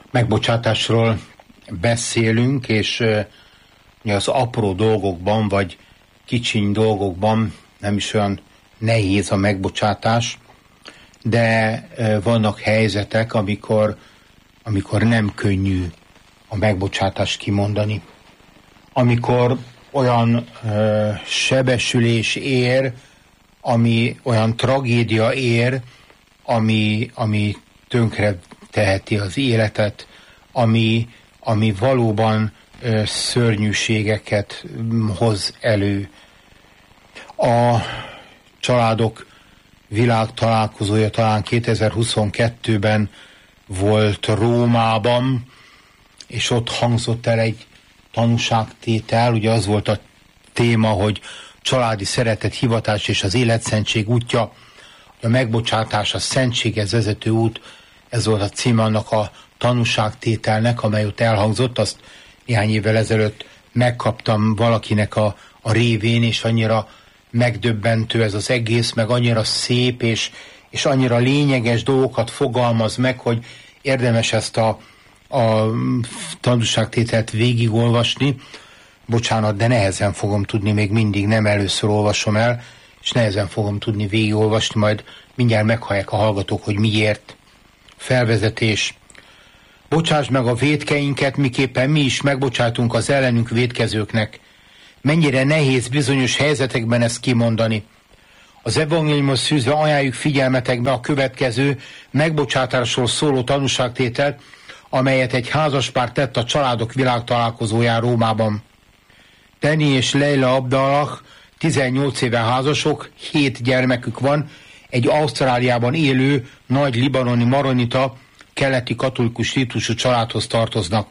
megbocsátásról beszélünk, és az apró dolgokban, vagy kicsiny dolgokban nem is olyan nehéz a megbocsátás, de vannak helyzetek, amikor nem könnyű a megbocsátást kimondani. Amikor olyan sebesülés ér, olyan tragédia ér, ami tönkre teheti az életet, ami valóban szörnyűségeket hoz elő. A családok világtalálkozója talán 2022-ben volt Rómában, és ott hangzott el egy tanúságtétel, ugye az volt a téma, hogy családi szeretet, hivatás és az életszentség útja, a megbocsátás, a szentséghez vezető út, ez volt a címe annak a tanúságtételnek, amely ott elhangzott, azt néhány évvel ezelőtt megkaptam valakinek a révén, és annyira megdöbbentő ez az egész, meg annyira szép, és annyira lényeges dolgokat fogalmaz meg, hogy érdemes ezt a tanúságtételt végigolvasni. Bocsánat, de nehezen fogom tudni, még mindig nem először olvasom el, és nehezen fogom tudni végigolvasni, majd mindjárt meghallják a hallgatók, hogy miért. Felvezetés. Bocsáss meg a vétkeinket, miképpen mi is megbocsátunk az ellenünk vétkezőknek. Mennyire nehéz bizonyos helyzetekben ezt kimondani. Az evangéliumhoz fűzve ajánljuk figyelmetekbe a következő megbocsátásról szóló tanúságtételt, amelyet egy házaspár tett a családok világtalálkozóján Rómában. Danny és Leila Abdallah 18 éve házasok, 7 gyermekük van, egy Ausztráliában élő, nagy libanoni maronita, keleti katolikus ritusú családhoz tartoznak.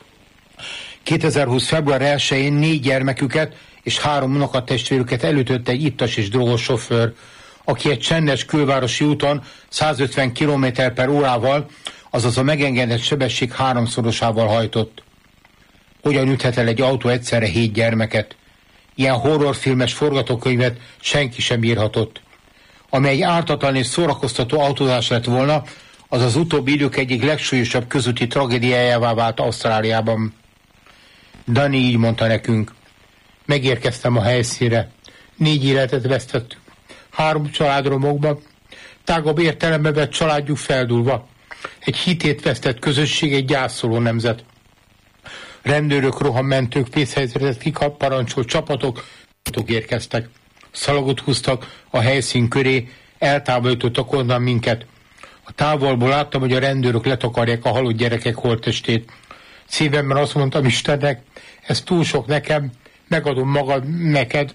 2020. február 1-én 4 gyermeküket és 3 unokatestvérüket elütött egy ittas és drogos sofőr, aki egy csendes külvárosi úton 150 km/órával, azaz a megengedett sebesség 3-szorosával hajtott. Hogyan üthet el egy autó egyszerre 7 gyermeket? Ilyen horrorfilmes forgatókönyvet senki sem írhatott. Amely egy ártatlan és szórakoztató autózás lett volna, az az utóbbi idők egyik legsúlyosabb közúti tragédiájává vált Ausztráliában. Dani így mondta nekünk: megérkeztem a helyszínre. 4 életet vesztettük. 3 család romokban, tágabb értelembe vett családjuk feldúlva. Egy hitét vesztett közösség, egy gyászoló nemzet. Rendőrök, rohammentők, vészhelyzetet kikaparancsol csapatok érkeztek. Szalagot húztak a helyszín köré, eltávolítottak onnan minket. A távolból láttam, hogy a rendőrök letakarják a halott gyerekek holttestét. Szívemben azt mondtam Istennek, ez túl sok nekem, megadom magad neked.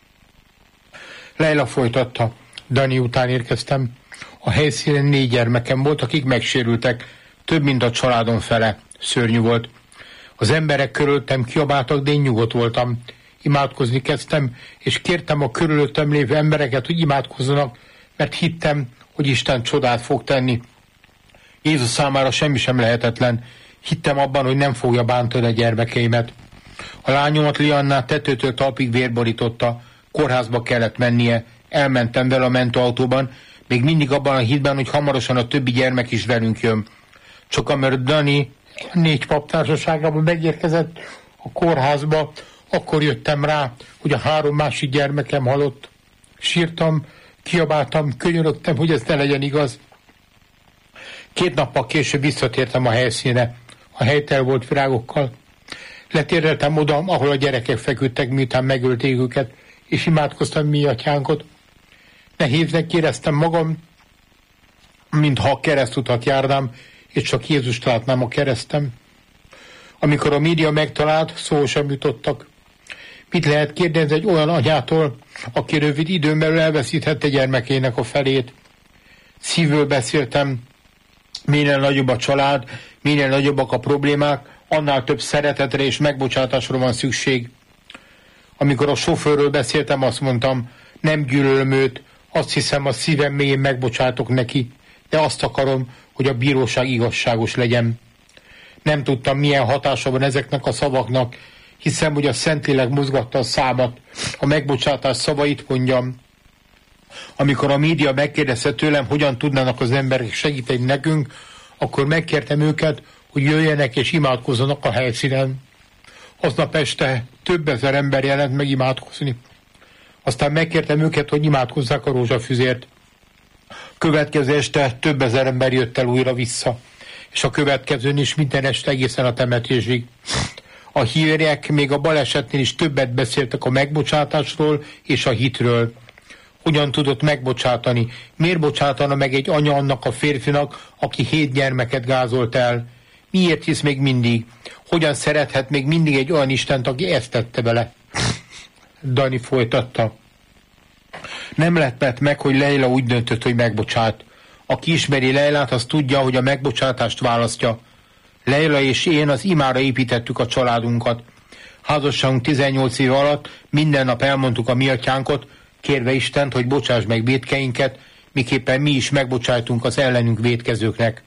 Leila folytatta: Dani után érkeztem. A helyszínen 4 gyermekem volt, akik megsérültek, több mint a családom fele. Szörnyű volt. Az emberek körülöttem kiabáltak, de én nyugodt voltam. Imádkozni kezdtem, és kértem a körülöttem lévő embereket, hogy imádkozzanak, mert hittem, hogy Isten csodát fog tenni. Jézus számára semmi sem lehetetlen. Hittem abban, hogy nem fogja bántani a gyermekeimet. A lányomat Liannát tetőtől talpig vérborította, kórházba kellett mennie, elmentem vele a mentőautóban, még mindig abban a hitben, hogy hamarosan a többi gyermek is velünk jön. Csak amert Dani 4 pap társaságában megérkezett a kórházba, akkor jöttem rá, hogy a 3 másik gyermekem halott. Sírtam, kiabáltam, könyörögtem, hogy ez ne legyen igaz. 2 nappal később visszatértem a helyszínre. A hely tel volt virágokkal. Letérdeltem oda, ahol a gyerekek feküdtek, miután megölték őket, és imádkoztam mi atyánkot. Nehéznek éreztem magam, mintha a keresztutat járnám, és csak Jézust látnám a keresztem. Amikor a média megtalált, szó sem jutottak. Mit lehet kérdezni egy olyan anyától, aki rövid időn belül elveszíthette gyermekének a felét? Szívből beszéltem, minél nagyobb a család, minél nagyobbak a problémák, annál több szeretetre és megbocsátásra van szükség. Amikor a sofőrről beszéltem, azt mondtam, nem gyűlölöm őt, azt hiszem, a szívem mélyén megbocsátok neki, de azt akarom, hogy a bíróság igazságos legyen. Nem tudtam, milyen hatása van ezeknek a szavaknak, hiszem, hogy a Szentlélek mozgatta a számat, a megbocsátás szavait mondjam. Amikor a média megkérdezte tőlem, hogyan tudnának az emberek segíteni nekünk, akkor megkértem őket, hogy jöjjenek és imádkozzanak a helyszínen. Aznap este több ezer ember jelent meg imádkozni. Aztán megkértem őket, hogy imádkozzák a rózsafüzért. Következő este több ezer ember jött el újra vissza, és a következőn is minden este egészen a temetésig. A hívek még a balesetnél is többet beszéltek a megbocsátásról és a hitről. Hogyan tudott megbocsátani? Miért bocsátana meg egy anya annak a férfinak, aki 7 gyermeket gázolt el? Miért hisz még mindig? Hogyan szerethet még mindig egy olyan Istent, aki ezt tette bele? Dani folytatta. Nem lepett meg, hogy Leila úgy döntött, hogy megbocsát. Aki ismeri Leilát, az tudja, hogy a megbocsátást választja. Leila és én az imára építettük a családunkat. Házasságunk 18 év alatt minden nap elmondtuk a mi atyánkot, kérve Istent, hogy bocsáss meg vétkeinket, miképpen mi is megbocsájtunk az ellenünk vétkezőknek.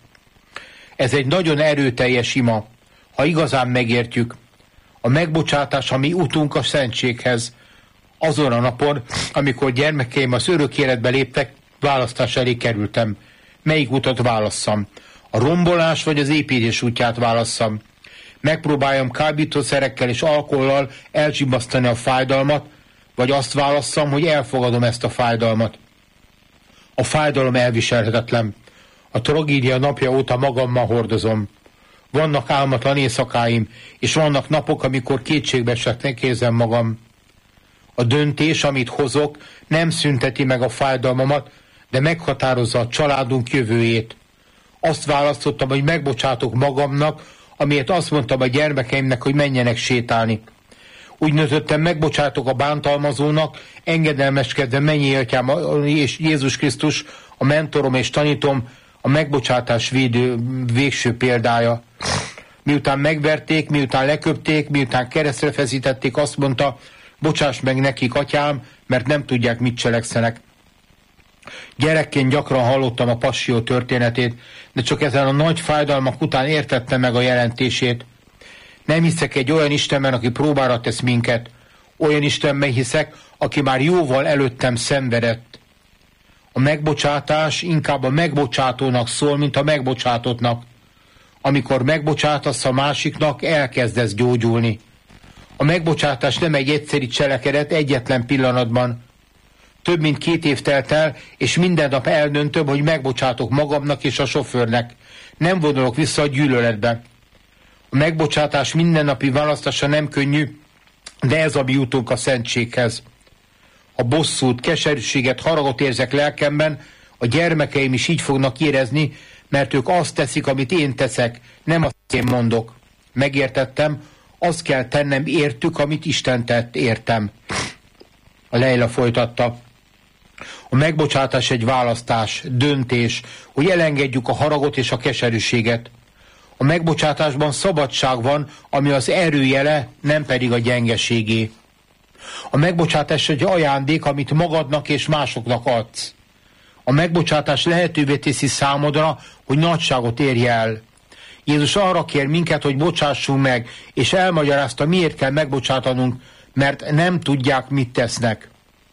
Ez egy nagyon erőteljes ima, ha igazán megértjük. A megbocsátás a mi utunk a szentséghez. Azon a napon, amikor gyermekeim az örök életbe léptek, választás elé kerültem. Melyik utat válasszam? A rombolás vagy az építés útját válasszam? Megpróbáljam kábítószerekkel és alkohollal elcsimbasztani a fájdalmat, vagy azt válasszam, hogy elfogadom ezt a fájdalmat. A fájdalom elviselhetetlen. A tragédia napja óta magammal hordozom. Vannak álmatlan éjszakáim, és vannak napok, amikor kétségbeesettnek érzem magam. A döntés, amit hozok, nem szünteti meg a fájdalmamat, de meghatározza a családunk jövőjét. Azt választottam, hogy megbocsátok magamnak, amiért azt mondtam a gyermekeimnek, hogy menjenek sétálni. Úgy döntöttem, megbocsátok a bántalmazónak, engedelmeskedve mennyi atyám és Jézus Krisztus, a mentorom és tanítom, a megbocsátás végső példája. Miután megverték, miután leköpték, miután keresztre feszítették, azt mondta, bocsáss meg nekik, atyám, mert nem tudják, mit cselekszenek. Gyerekként gyakran hallottam a passzió történetét, de csak ezen a nagy fájdalmak után értettem meg a jelentését. Nem hiszek egy olyan Istenben, aki próbára tesz minket. Olyan Istenben hiszek, aki már jóval előttem szenvedett. A megbocsátás inkább a megbocsátónak szól, mint a megbocsátottnak. Amikor megbocsátasz a másiknak, elkezdesz gyógyulni. A megbocsátás nem egy egyszeri cselekedet egyetlen pillanatban. Több mint 2 év telt el, és minden nap eldöntöm, hogy megbocsátok magamnak és a sofőrnek. Nem vonulok vissza a gyűlöletbe. A megbocsátás mindennapi választása nem könnyű, de ez a mi utunk a szentséghez. A bosszút, keserűséget, haragot érzek lelkemben, a gyermekeim is így fognak érezni, mert ők azt teszik, amit én teszek, nem azt én mondok. Megértettem, azt kell tennem értük, amit Isten tett, értem. A Leila folytatta. A megbocsátás egy választás, döntés, hogy elengedjük a haragot és a keserűséget. A megbocsátásban szabadság van, ami az erőjele, nem pedig a gyengeségé. A megbocsátás egy ajándék, amit magadnak és másoknak adsz. A megbocsátás lehetővé teszi számodra, hogy nagyságot érj el. Jézus arra kér minket, hogy bocsássunk meg, és elmagyarázta, miért kell megbocsátanunk, mert nem tudják, mit tesznek.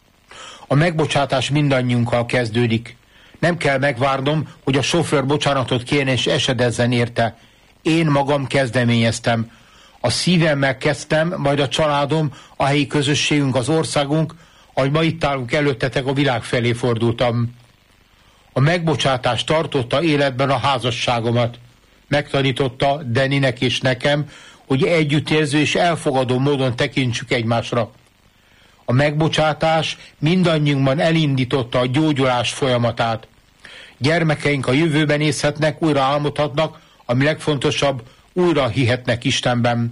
A megbocsátás mindannyiunkkal kezdődik. Nem kell megvárnom, hogy a sofőr bocsánatot kérjen és esedezzen érte. Én magam kezdeményeztem. A szívemmel kezdtem, majd a családom, a helyi közösségünk, az országunk, ahogy ma itt állunk előttetek, a világ felé fordultam. A megbocsátás tartotta életben a házasságomat. Megtanította Deninek és nekem, hogy együttérző és elfogadó módon tekintsük egymásra. A megbocsátás mindannyiunkban elindította a gyógyulás folyamatát. Gyermekeink a jövőben nézhetnek, újra álmodhatnak, ami legfontosabb, újra hihetnek Istenben.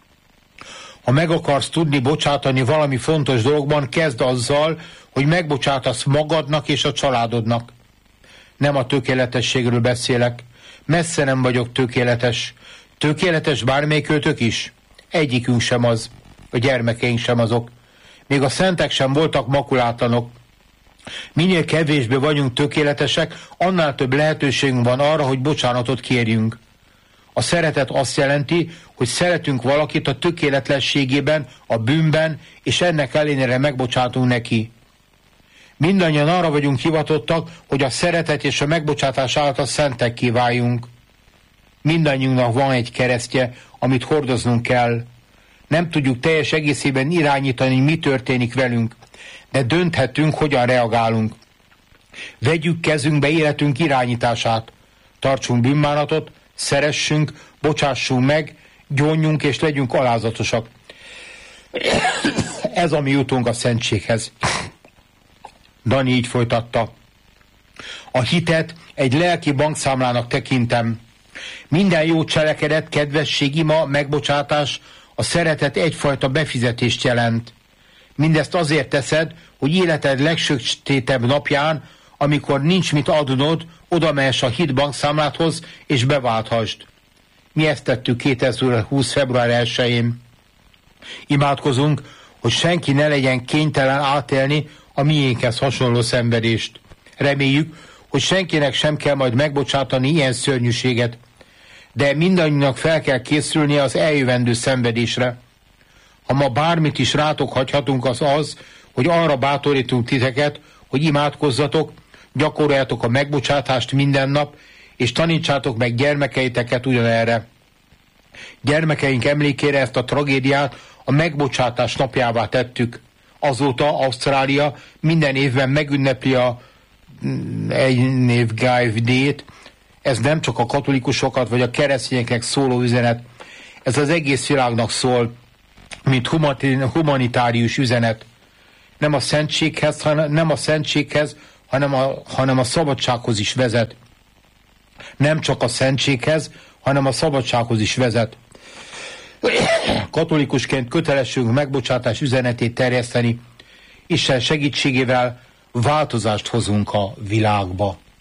Ha meg akarsz tudni bocsátani valami fontos dologban, kezd azzal, hogy megbocsátasz magadnak és a családodnak. Nem a tökéletességről beszélek. Messze nem vagyok tökéletes. Tökéletes bármelyikőtök is? Egyikünk sem az. A gyermekeink sem azok. Még a szentek sem voltak makulátlanok. Minél kevésbé vagyunk tökéletesek, annál több lehetőségünk van arra, hogy bocsánatot kérjünk. A szeretet azt jelenti, hogy szeretünk valakit a tökéletlenségében, a bűnben, és ennek ellenére megbocsátunk neki. Mindannyian arra vagyunk hivatottak, hogy a szeretet és a megbocsátás által szentekké váljunk. Mindannyiunknak van egy keresztje, amit hordoznunk kell. Nem tudjuk teljes egészében irányítani, mi történik velünk, de dönthetünk, hogyan reagálunk. Vegyük kezünkbe életünk irányítását. Tartsunk bűnbánatot, szeressünk, bocsássunk meg, gyónjunk és legyünk alázatosak. Ez a mi jutunk a szentséghez. Dani így folytatta. A hitet egy lelki bankszámlának tekintem. Minden jó cselekedet, kedvesség, ima, megbocsátás, a szeretet egyfajta befizetést jelent. Mindezt azért teszed, hogy életed legsötétebb napján, amikor nincs mit adnod, oda mehess a hit bankszámládhoz, és beválthasd. Mi ezt tettük 2020. február 1-én. Imádkozunk, hogy senki ne legyen kénytelen átélni a miénkhez hasonló szenvedést. Reméljük, hogy senkinek sem kell majd megbocsátani ilyen szörnyűséget, de mindannyiunknak fel kell készülnie az eljövendő szenvedésre. Ha ma bármit is rátok hagyhatunk, az, hogy arra bátorítunk titeket, hogy imádkozzatok, gyakoroljátok a megbocsátást minden nap, és tanítsátok meg gyermekeiteket ugyanerre. Gyermekeink emlékére ezt a tragédiát a megbocsátás napjává tettük. Azóta Ausztrália minden évben megünnepli a Guy-t. Ez nem csak a katolikusokat vagy a keresztényeknek szóló üzenet, ez az egész világnak szól, mint humanitárius üzenet. Nem a szentséghez, hanem a szabadsághoz is vezet. Nem csak a szentséghez, hanem a szabadsághoz is vezet. Katolikusként kötelességünk megbocsátás üzenetét terjeszteni, Isten segítségével változást hozunk a világba.